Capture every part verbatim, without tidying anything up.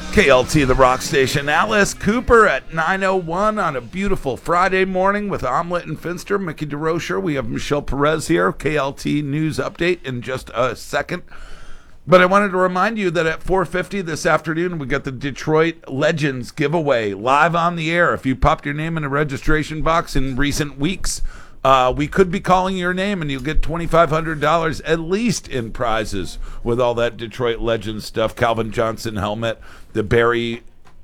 K L T, the rock station. Alice Cooper at nine oh one on a beautiful Friday morning with Omelet and Finster. Mickey DeRocher. We have Michelle Perez here. K L T News Update in just a second. But I wanted to remind you that at four fifty this afternoon, we got the Detroit Legends giveaway live on the air. If you popped your name in a registration box in recent weeks, uh, we could be calling your name and you'll get twenty-five hundred dollars at least in prizes with all that Detroit Legends stuff. Calvin Johnson helmet, the Barry,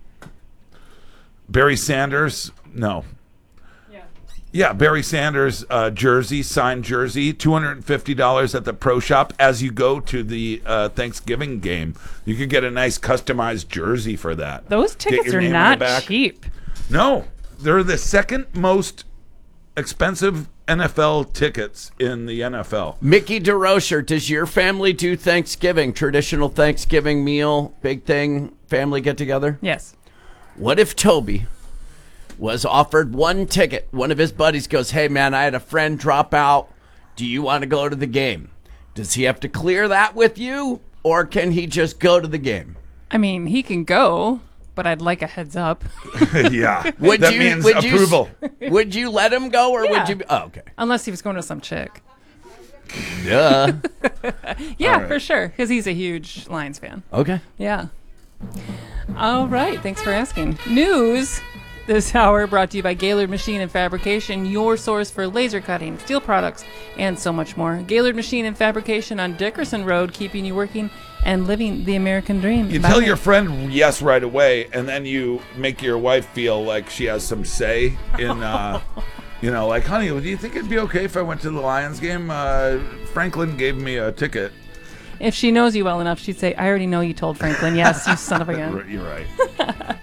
Barry Sanders, no. Yeah, Barry Sanders uh, jersey, signed jersey, two hundred fifty dollars at the Pro Shop. As you go to the uh, Thanksgiving game, you can get a nice customized jersey for that. Those tickets are not cheap. No, they're the second most expensive N F L tickets in the N F L. Mickey DeRocher, does your family do Thanksgiving, traditional Thanksgiving meal, big thing, family get-together? Yes. What if Toby was offered one ticket? One of his buddies goes, hey, man, I had a friend drop out. Do you want to go to the game? Does he have to clear that with you, or can he just go to the game? I mean, he can go, but I'd like a heads up. Yeah. Would that you, means would approval. You, would you let him go, or Yeah. would you? Oh, okay. Unless he was going to some chick. Duh. Yeah, right. for sure, because he's a huge Lions fan. Okay. Yeah. All right. Thanks for asking. News this hour brought to you by Gaylord Machine and Fabrication, your source for laser cutting, steel products, and so much more. Gaylord Machine and Fabrication on Dickerson Road, keeping you working and living the American dream. You Bye. tell your friend yes right away, and then you make your wife feel like she has some say in, uh, you know, like, honey, do you think it'd be okay if I went to the Lions game? Uh, Franklin gave me a ticket. If she knows you well enough, she'd say, I already know you told Franklin. Yes, you son of a gun. You're right.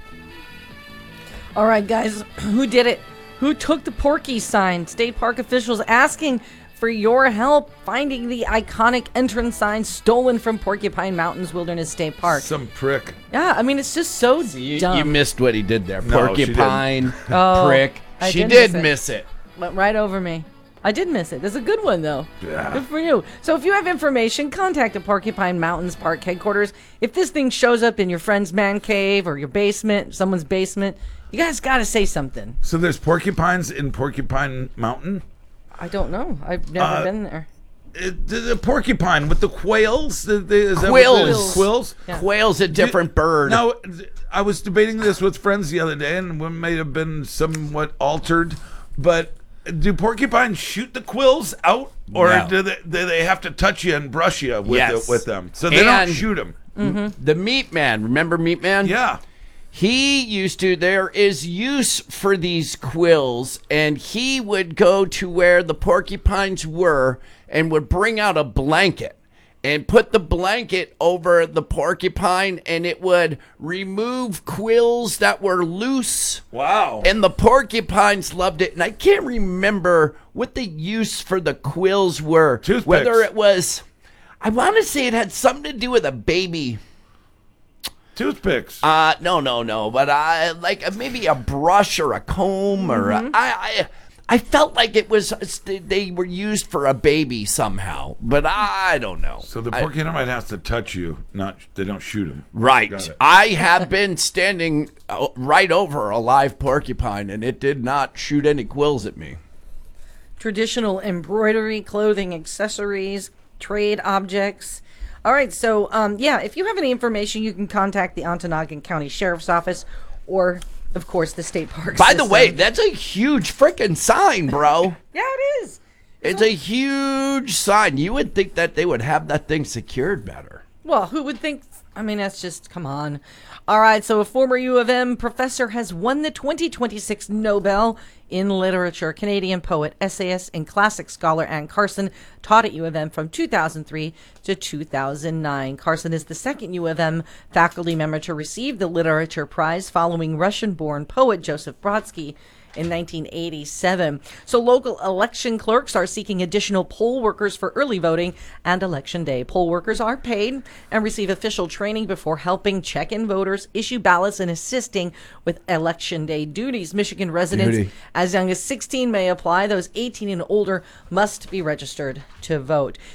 All right, guys, who did it? Who took the Porky sign? State Park officials asking for your help finding the iconic entrance sign stolen from Porcupine Mountains Wilderness State Park. Some prick. Yeah, I mean, it's just so You, dumb. you missed what he did there. No, she Porcupine, Oh, prick. I She did did miss it. miss it. Went right over me. I did miss it. That's a good one, though. Yeah. Good for you. So if you have information, contact the Porcupine Mountains Park headquarters. If this thing shows up in your friend's man cave or your basement, someone's basement, you guys got to say something. So there's porcupines in Porcupine Mountain? I don't know. I've never Uh, been there. It, the, the porcupine with the quails? The, the, is that what Quills. it is? Quills? Yeah. Quail's a different bird. Now, I was debating this with friends the other day, and one may have been somewhat altered, but do porcupines shoot the quills out, or No. do they do they have to touch you and brush you with Yes. the, with them? So they And- don't shoot them. The Meat Man. Remember Meat Man? Yeah. He used to, there is use for these quills, and he would go to where the porcupines were and would bring out a blanket and put the blanket over the porcupine, and it would remove quills that were loose. Wow. And the porcupines loved it. And I can't remember what the use for the quills were. Toothpicks. Whether it was, I want to say it had something to do with a baby. Toothpicks. Uh, no, no, no. But I like uh, maybe a brush or a comb or a, I, I, I felt like it was they were used for a baby somehow. But I don't know. so the I- porcupine has to touch you, not they don't shoot him. Right. Got it. I have been standing uh, right over a live porcupine, and it did not shoot any quills at me. Traditional embroidery, clothing, accessories, trade objects. All right, so um, yeah, if you have any information, you can contact the Ontonagon County Sheriff's Office or, of course, the State Park By the system. way, that's a huge freaking sign, bro. Yeah, it is. It's a huge sign. You would think that they would have that thing secured better. Well, who would think? I mean, that's just, come on. All right, so a former U of M professor has won the twenty twenty-six Nobel in Literature. Canadian poet, essayist, and classic scholar Anne Carson taught at U of M from two thousand three to two thousand nine. Carson is the second U of M faculty member to receive the Literature Prize following Russian-born poet Joseph Brodsky in nineteen eighty-seven. So local election clerks are seeking additional poll workers for early voting and election day. Poll workers are paid and receive official training before helping check in voters, issue ballots, and assisting with election day duties. Michigan residents Duty. as young as sixteen may apply. Those eighteen and older must be registered to vote.